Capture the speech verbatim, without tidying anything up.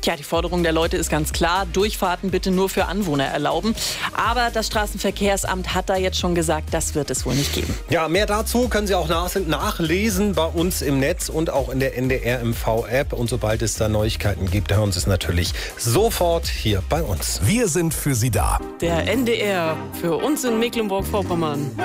Tja, die Forderung der Leute ist ganz klar, Durchfahrten bitte nur für Anwohner erlauben. Aber das Straßenverkehrsamt hat da jetzt schon gesagt, das wird es wohl nicht geben. Ja, mehr dazu können Sie auch nach- nachlesen bei uns im Netz und auch in der N D R M V-App. Und sobald es da Neuigkeiten gibt, hören Sie es natürlich sofort hier bei uns. Wir sind für Sie da. Der N D R für uns in Mecklenburg-Vorpommern.